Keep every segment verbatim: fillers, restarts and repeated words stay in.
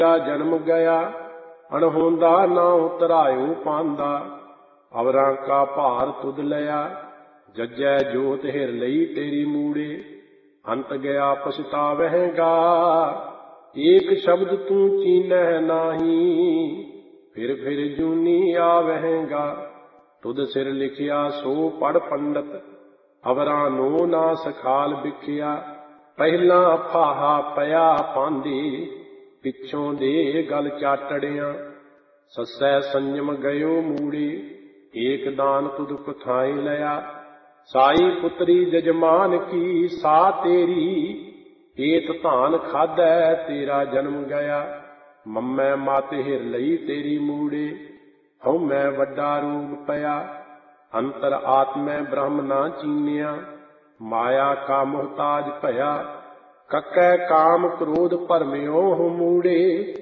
जन्म गया अणहोंदा ना उतरायो पांदा। अवरां का भार तुद लया जज्जै जोत हिर लई तेरी मूड़े। अंत गया पछतावहगा एक शब्द तू चीनह नाही। फिर फिर जूनी आवहगा तुद सिर लिखिया सो पढ़ पंडित। अवरां नो ना सखाल बिखिया पहला फाहा पया पांदी। पिछों दे गल चाटड़िया ससै संयम गयो मूड़े। एक दान तुद कुथाई लया साई पुत्री जजमान की सा तेरी। एत धान खादै तेरा जन्म गया मम्मै मत हिर लई तेरी मूड़े। हऊँ मैं वड्डा रोग पया अंतर आत्मै ब्रह्म ना चीनिया। माया का मोहताज भया ककै काम क्रोध भरम्यो हो मूड़े।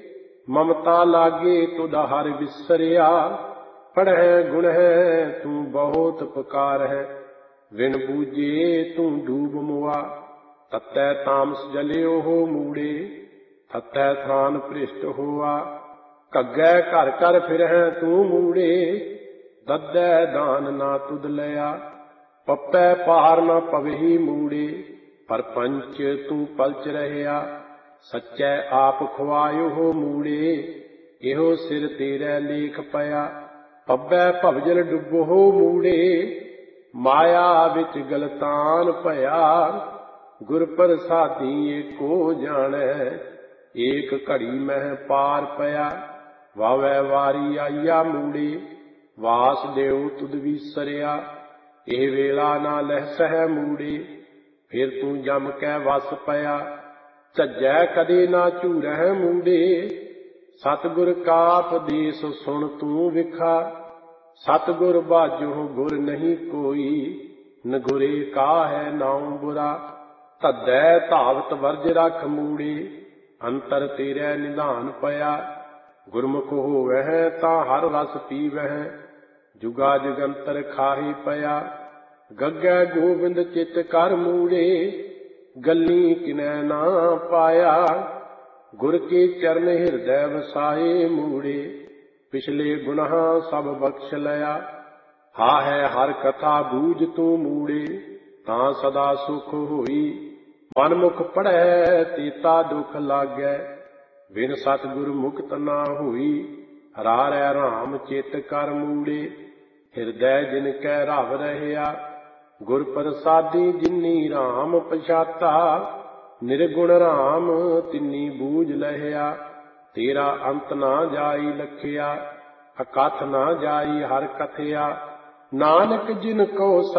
ममता लागे तुद हर विसरिया पढ़ै गुण है तू बहुत पुकार है। विन बूझे तू डूब मुआ ततै तामस जलियो हो मूड़े। थतै थान भ्रिष्ट होआ कग्गै घर घर फिरहै तू मूड़े। दद्दै दान ना तुद लया पप्पै पार ना पवही मूड़े। परपंच तू पलच रहया सच्चै आप खुआयो हो मूड़े। इहो सिर तेरै लेख पया पब्बै भवजल डुबो हो मूड़े। माया विच गलतान भया गुर प्रसादी एको जानै। एक घड़ी मह पार पया वावै वारी आईया मूड़े। वास देव तुद विसरिया एह वेला ना लह सह मूड़े। फिर तू जम कै वस पया झज्जै कदे ना झूरह मूड़े। सतगुर का उपदेश सुन तू विखा सतगुर बाजो गुर नहीं कोई। नगुरे का है नाम बुरा धद्दै धावत वर्ज रख मूड़े। अंतर तेरै निधान पया गुरमुख होवह तां हर रस पीवह। जुगा जुगंतर खाही पया गग्गै गोबिंद चित कर मूड़े। गल्ली किनै ना पाया गुर के चरण हिरदै वसाए मूड़े। पिछले गुनाह सब बख्श लया हा है हर कथा बूझ तू मूड़े। तां सदा सुख होई मनमुख पढ़ै तेता दुख लागै। बिन सतगुर मुक्त ना होई हरारै राम चित कर मूड़े। हिरदै जिन कै रव रहया गुर प्रसादी जिनी राम पछाता। निर्गुण राम तिन्नी बूझ लहया तेरा अंत ना जाई लखिया। अकथ ना जाई हर कथया नानक जिन को